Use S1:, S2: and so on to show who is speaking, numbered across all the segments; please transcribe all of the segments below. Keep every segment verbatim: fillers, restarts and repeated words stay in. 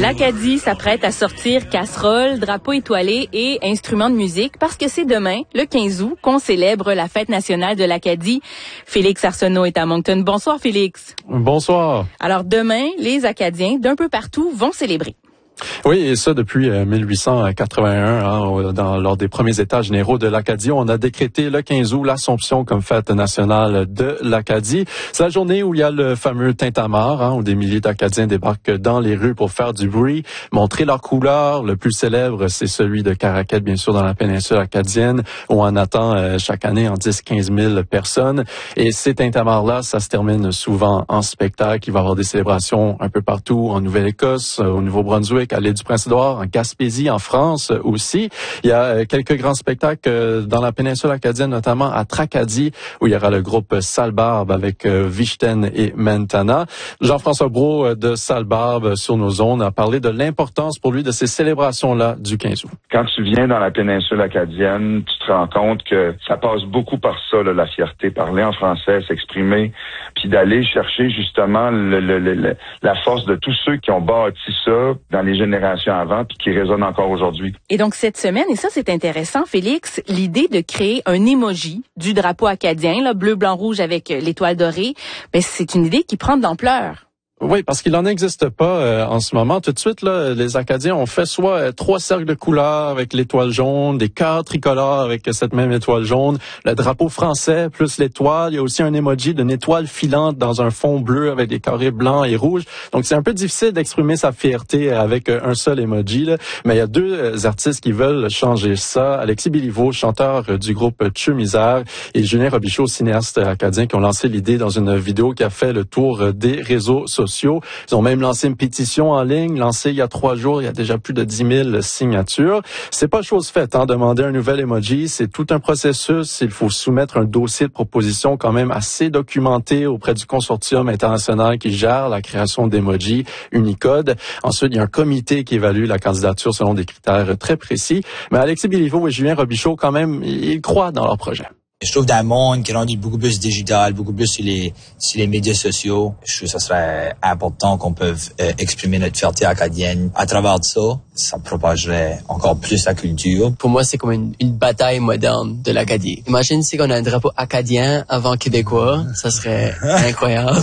S1: L'Acadie s'apprête à sortir casseroles, drapeaux étoilés et instruments de musique parce que c'est demain, le quinze août, qu'on célèbre la fête nationale de l'Acadie. Félix Arsenault est à Moncton. Bonsoir, Félix.
S2: Bonsoir.
S1: Alors demain, les Acadiens d'un peu partout vont célébrer.
S2: Oui, et ça depuis mille huit cent quatre-vingt-un, hein, dans, lors des premiers états généraux de l'Acadie, on a décrété le quinze août l'Assomption comme fête nationale de l'Acadie. C'est la journée où il y a le fameux tintamarre, hein, où des milliers d'Acadiens débarquent dans les rues pour faire du bruit, montrer leurs couleurs. Le plus célèbre, c'est celui de Caraquet, bien sûr, dans la péninsule acadienne, où on attend euh, chaque année en dix à quinze mille personnes. Et ces tintamarres-là, ça se termine souvent en spectacle. Il va y avoir des célébrations un peu partout, en Nouvelle-Écosse, au Nouveau-Brunswick, à l'île du Prince-Édouard, en Gaspésie, en France aussi. Il y a quelques grands spectacles dans la péninsule acadienne, notamment à Tracadie, où il y aura le groupe Salbarbe avec Vichten et Mentana. Jean-François Brault de Salbarbe sur nos ondes a parlé de l'importance pour lui de ces célébrations-là du quinze août.
S3: Quand tu viens dans la péninsule acadienne, tu te rends compte que ça passe beaucoup par ça, là, la fierté, parler en français, s'exprimer, puis d'aller chercher justement le, le, le, la force de tous ceux qui ont bâti ça dans les générations avant puis qui résonnent encore aujourd'hui.
S1: Et donc cette semaine, et ça c'est intéressant, Félix, l'idée de créer un emoji du drapeau acadien, là, bleu, blanc, rouge avec l'étoile dorée, ben c'est une idée qui prend de l'ampleur.
S2: Oui, parce qu'il n'en existe pas euh, en ce moment. Tout de suite, là, les Acadiens ont fait soit euh, trois cercles de couleurs avec l'étoile jaune, des cœurs tricolores avec cette même étoile jaune, le drapeau français plus l'étoile. Il y a aussi un emoji d'une étoile filante dans un fond bleu avec des carrés blancs et rouges. Donc, c'est un peu difficile d'exprimer sa fierté avec euh, un seul emoji, là. Mais il y a deux euh, artistes qui veulent changer ça. Alexis Béliveau, chanteur euh, du groupe Tchou Misère, et Julien Robichaud, cinéaste acadien, qui ont lancé l'idée dans une vidéo qui a fait le tour euh, des réseaux sociaux. Ils ont même lancé une pétition en ligne, lancée il y a trois jours. Il y a déjà plus de dix mille signatures. C'est pas chose faite, hein, demander un nouvel emoji. C'est tout un processus. Il faut soumettre un dossier de proposition quand même assez documenté auprès du consortium international qui gère la création d'emojis Unicode. Ensuite, il y a un comité qui évalue la candidature selon des critères très précis. Mais Alexis Béliveau et Julien Robichaud, quand même, ils croient dans leur projet.
S4: Je trouve dans le monde qui est rendu beaucoup plus digital, beaucoup plus sur les sur les médias sociaux, je trouve que ça serait important qu'on peut euh, exprimer notre fierté acadienne. À travers ça, ça propagerait encore plus la culture.
S5: Pour moi, c'est comme une, une bataille moderne de l'Acadie. Imagine si on a un drapeau acadien avant québécois, ça serait incroyable.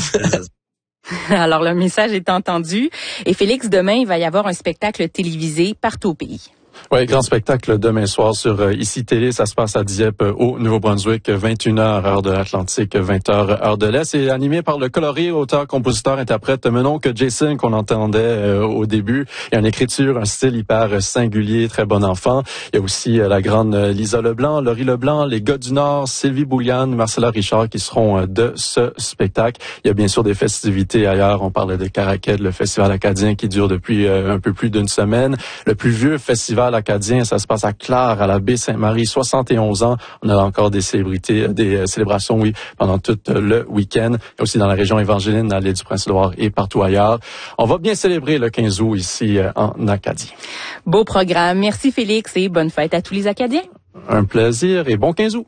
S1: Alors, le message est entendu. Et Félix, demain, il va y avoir un spectacle télévisé partout au pays.
S2: Oui, grand spectacle demain soir sur euh, Ici Télé. Ça se passe à Dieppe, euh, au Nouveau-Brunswick, vingt et une heures, heure de l'Atlantique, vingt heures, heure de l'Est. C'est animé par le coloré, auteur, compositeur, interprète Menon que Jason, qu'on entendait euh, au début. Il y a une écriture, un style hyper singulier, très bon enfant. Il y a aussi euh, la grande euh, Lisa Leblanc, Laurie Leblanc, les gars du Nord, Sylvie Bouliane, Marcella Richard qui seront euh, de ce spectacle. Il y a bien sûr des festivités ailleurs. On parle de Caraquet, le festival acadien qui dure depuis euh, un peu plus d'une semaine. Le plus vieux festival acadien, ça se passe à Clare, à la baie Sainte-Marie, soixante et onze ans. On a encore des célébrités, des célébrations, oui, pendant tout le week-end. Et aussi dans la région évangéline, à l'île du Prince-Édouard et partout ailleurs. On va bien célébrer le quinze août ici en Acadie.
S1: Beau programme. Merci Félix et bonne fête à tous les Acadiens.
S2: Un plaisir et bon quinze août.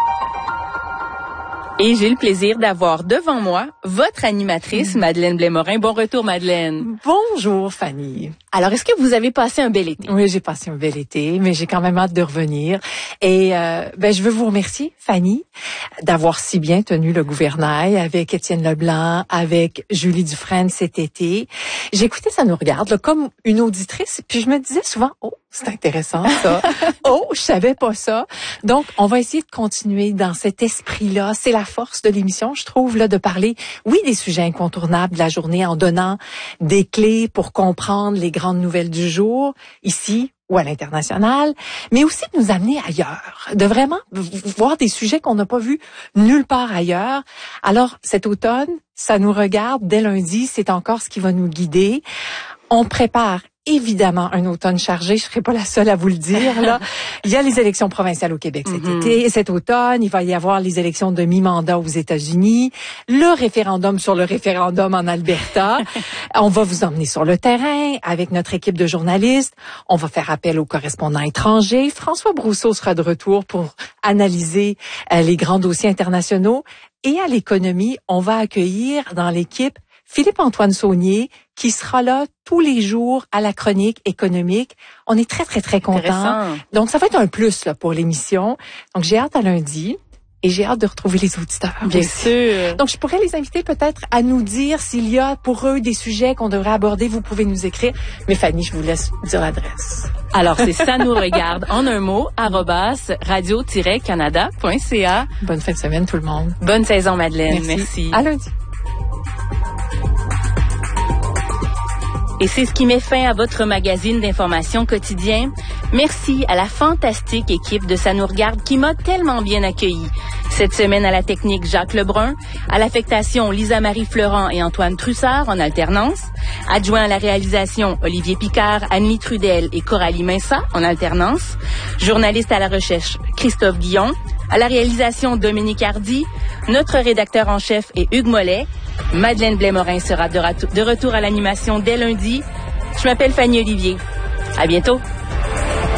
S1: Et j'ai le plaisir d'avoir devant moi votre animatrice, Madeleine Blais-Morin. Bon retour, Madeleine.
S6: Bonjour, Fanny.
S1: Alors, est-ce que vous avez passé un bel été?
S6: Oui, j'ai passé un bel été, mais j'ai quand même hâte de revenir. Et euh, ben, je veux vous remercier, Fanny, d'avoir si bien tenu le gouvernail avec Étienne Leblanc, avec Julie Dufresne cet été. J'écoutais Ça nous regarde là, comme une auditrice, puis je me disais souvent, oh, c'est intéressant ça. Oh, je savais pas ça. Donc, on va essayer de continuer dans cet esprit-là. C'est la force de l'émission, je trouve, là, de parler, oui, des sujets incontournables de la journée en donnant des clés pour comprendre les grandes nouvelles du jour, ici ou à l'international, mais aussi de nous amener ailleurs, de vraiment voir des sujets qu'on n'a pas vus nulle part ailleurs. Alors, cet automne, Ça nous regarde dès lundi, c'est encore ce qui va nous guider. On prépare évidemment un automne chargé, je serai pas la seule à vous le dire là. Il y a les élections provinciales au Québec cet mm-hmm. été, cet automne, il va y avoir les élections de mi-mandat aux États-Unis, le référendum sur le référendum en Alberta. On va vous emmener sur le terrain avec notre équipe de journalistes. On va faire appel aux correspondants étrangers. François Brousseau sera de retour pour analyser euh, les grands dossiers internationaux. Et à l'économie, on va accueillir dans l'équipe Philippe-Antoine Saunier, qui sera là tous les jours à la chronique économique. On est très, très, très contents. Donc, ça va être un plus là pour l'émission. Donc, j'ai hâte à lundi. Et j'ai hâte de retrouver les auditeurs.
S1: Bien
S6: aussi.
S1: sûr.
S6: Donc, je pourrais les inviter peut-être à nous dire s'il y a pour eux des sujets qu'on devrait aborder. Vous pouvez nous écrire. Mais Fanny, je vous laisse dire l'adresse.
S1: Alors, c'est ça nous regarde en un mot, arrobas radio tiret canada point c a.
S6: Bonne fin de semaine, tout le monde.
S1: Bonne saison, Madeleine.
S6: Merci.
S1: Merci.
S6: À lundi.
S1: Et c'est ce qui met fin à votre magazine d'information quotidien. Merci à la fantastique équipe de Ça nous regarde qui m'a tellement bien accueilli. Cette semaine à la technique Jacques Lebrun, à l'affectation Lisa-Marie Fleurant et Antoine Trussard en alternance, adjoint à la réalisation Olivier Picard, Annie Trudel et Coralie Minsa en alternance, journaliste à la recherche Christophe Guillon, à la réalisation Dominique Hardy, notre rédacteur en chef est Hugues Mollet. Madeleine Blais-Morin sera de, rat- de retour à l'animation dès lundi. Je m'appelle Fanny Olivier. À bientôt.